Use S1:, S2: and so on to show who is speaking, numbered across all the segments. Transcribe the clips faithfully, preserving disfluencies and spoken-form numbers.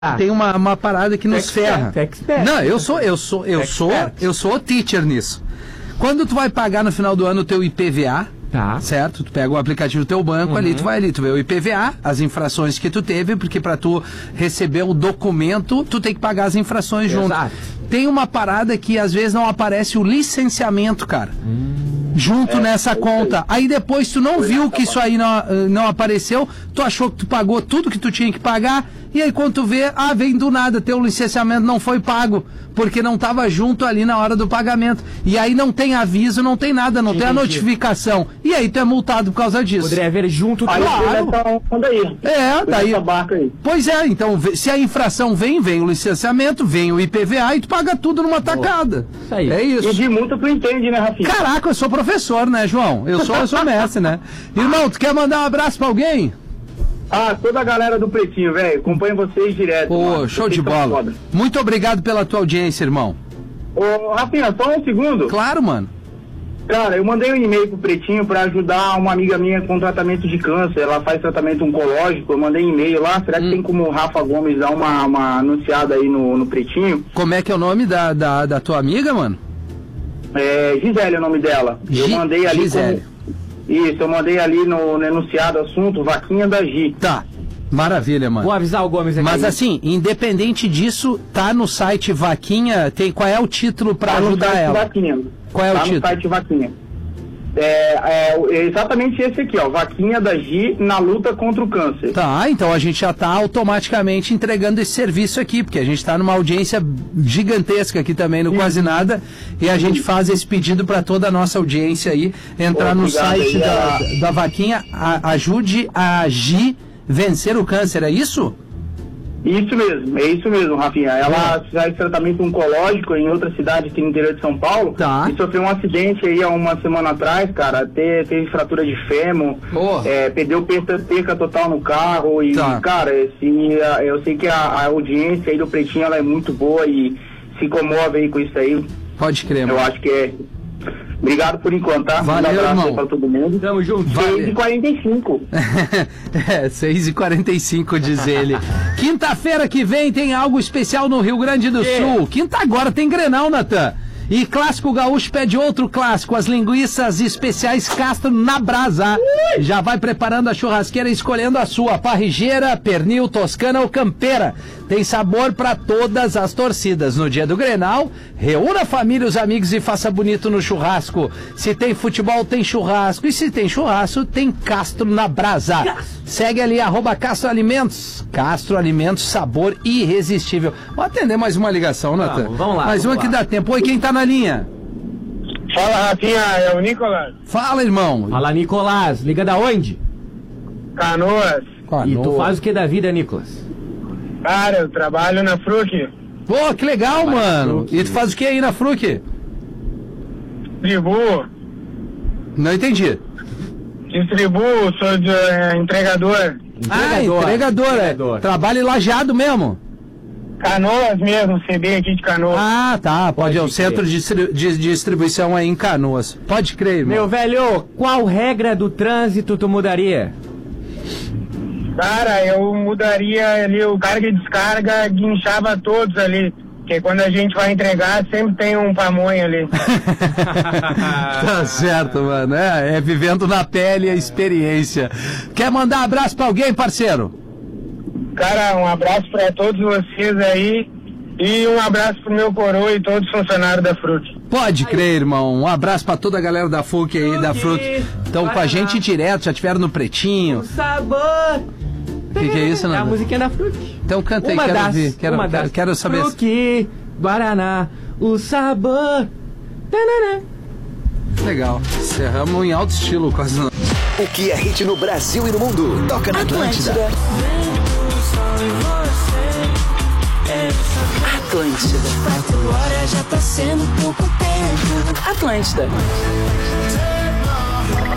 S1: Ah. Tem uma, uma parada que nos
S2: expert,
S1: ferra.
S2: Expert.
S1: Não, eu sou, eu sou, eu sou, eu sou o teacher nisso. Quando tu vai pagar no final do ano o teu I P V A, tá, certo? Tu pega o aplicativo do teu banco, uhum, ali, tu vai ali, tu vê o I P V A, as infrações que tu teve, porque pra tu receber o documento, tu tem que pagar as infrações junto. Exato. Tem uma parada que às vezes não aparece o licenciamento, cara. Hum. Junto é, nessa conta. Aí depois tu não viu que isso aí não, não apareceu, tu achou que tu pagou tudo que tu tinha que pagar, e aí quando tu vê, ah, vem do nada, teu licenciamento não foi pago, porque não estava junto ali na hora do pagamento. E aí não tem aviso, não tem nada, não Entendi. tem a notificação. E aí tu é multado por causa disso.
S2: Poderia haver junto tudo.
S1: Claro. É, daí. Pois é, então se a infração vem, vem o licenciamento, vem o I P V A e tu paga tudo numa tacada. Isso aí. É isso.
S3: E de multa tu entende, né, Rafinha?
S1: Caraca, eu sou professor, né, João? Eu sou, eu sou mestre, né? Irmão, tu quer mandar um abraço pra alguém?
S3: Ah, toda a galera do Pretinho, velho. Acompanho vocês direto.
S1: Pô, mano. Show vocês de bola. Foda. Muito obrigado pela tua audiência, irmão.
S3: Ô, Rafinha, só um segundo.
S1: Claro, mano.
S3: Cara, eu mandei um e-mail pro Pretinho pra ajudar uma amiga minha com tratamento de câncer. Ela faz tratamento oncológico. Eu mandei e-mail lá. Será que hum. tem como o Rafa Gomes dar uma, uma anunciada aí no, no Pretinho?
S1: Como é que é o nome da, da, da tua amiga, mano?
S3: É, Gisele é o nome dela. Eu G mandei ali
S1: Gisele.
S3: Como... Isso, eu mandei ali no, no enunciado assunto, vaquinha da Gi.
S1: Tá. Maravilha, mano.
S2: Vou avisar o Gomes aqui.
S1: Mas assim, independendente disso, tá no site Vaquinha, tem, qual é o título pra
S3: tá
S1: ajudar
S3: no site
S1: ela?
S3: Vaquinha.
S1: Qual é
S3: tá
S1: o título?
S3: Tá no site Vaquinha. É, é exatamente esse aqui, ó, Vaquinha da Gi na luta contra o câncer.
S1: Tá, então a gente já tá automaticamente entregando esse serviço aqui, porque a gente tá numa audiência gigantesca aqui também no Sim. Quase Nada, e a gente faz esse pedido para toda a nossa audiência aí, entrar Pô, no site aí, da, é... da Vaquinha, a, ajude a Gi vencer o câncer, é isso?
S3: Isso mesmo, é isso mesmo, Rafinha. Ela é. faz tratamento oncológico em outra cidade aqui no interior de São Paulo.
S1: Tá.
S3: E sofreu um acidente aí há uma semana atrás, cara. Teve, teve fratura de fêmur, é, perdeu perca, perca total no carro. E, tá. cara, esse, eu sei que a, a audiência aí do Pretinho ela é muito boa e se comove aí com isso aí.
S1: Pode crer,
S3: Eu
S1: mano.
S3: acho que é. Obrigado por enquanto, tá?
S1: Valeu,
S3: um abraço
S1: irmão.
S3: Pra todo mundo.
S2: Tamo junto.
S3: seis e quarenta e cinco.
S1: É, seis e quarenta e cinco, diz ele. Quinta-feira que vem tem algo especial no Rio Grande do que? Sul. Quinta agora tem Grenal, Natan. E Clássico Gaúcho pede outro clássico, as linguiças especiais Castro na brasa. Ui! Já vai preparando a churrasqueira e escolhendo a sua parrigeira, pernil, toscana ou campeira. Tem sabor para todas as torcidas. No dia do Grenal, reúna a família, os amigos e faça bonito no churrasco. Se tem futebol, tem churrasco. E se tem churrasco, tem Castro na brasa. Segue ali, arroba Castro Alimentos. Castro Alimentos, sabor irresistível. Vou atender mais uma ligação, Natan.
S2: Vamos, vamos lá.
S1: Mais
S2: vamos
S1: uma
S2: lá.
S1: que dá tempo. Oi, quem tá na linha?
S3: Fala, Rafinha, é o Nicolas.
S1: Fala, irmão.
S2: Fala, Nicolás. Liga da onde?
S3: Canoas.
S1: Canoas.
S2: E tu faz o que da vida, Nicolas?
S3: Cara, eu trabalho na Fruc.
S1: Pô, que legal, Vai mano. E tu faz o que aí na Fruc?
S3: Distribuo.
S1: Não entendi.
S3: Distribuo, sou de, é, entregador.
S1: Ah, entregador, entregador, é. Trabalho lajado mesmo.
S3: Canoas mesmo, C B aqui de Canoas.
S1: Ah, tá. Pode,
S2: Pode
S1: é o centro de, de distribuição aí em Canoas. Pode crer, irmão.
S2: Meu velho, qual regra do trânsito tu mudaria?
S3: Cara, eu mudaria ali o carga e descarga, guinchava todos ali. Porque quando a gente vai entregar, sempre tem um pamonha ali.
S1: Tá certo, mano. É, é vivendo na pele a experiência. Quer mandar abraço pra alguém, parceiro?
S3: Cara, um abraço pra todos vocês aí. E um abraço pro meu coroa e todos os funcionários da Fruc.
S1: Pode crer, irmão. Um abraço pra toda a galera da F U C aí, da Fruc. Estão com a gente direto, já tiveram no Pretinho.
S2: O sabor.
S1: O que, que é isso, Nando?
S2: É a musiquinha da Fruc.
S1: Então canta aí,
S2: uma
S1: quero
S2: das,
S1: ouvir. Quero,
S2: uma
S1: quero,
S2: das.
S1: quero saber.
S2: Fruc, Guaraná, o sabor. Tanana.
S1: Legal. Encerramos em alto estilo, quase não.
S4: O que é hit no Brasil e no mundo? Toca na Atlântida.
S5: Atlântida. Agora já tá sendo pouco tempo. Atlântida.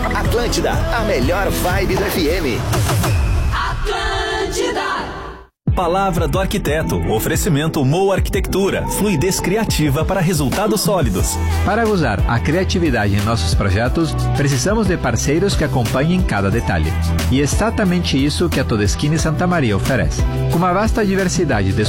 S4: Atlântida, a melhor vibe do F M.
S5: Atlântida.
S6: Palavra do Arquiteto. Oferecimento Moa Arquitectura. Fluidez criativa para resultados sólidos.
S7: Para usar a criatividade em nossos projetos, precisamos de parceiros que acompanhem cada detalhe. E é exatamente isso que a Todeskine Santa Maria oferece. Com uma vasta diversidade de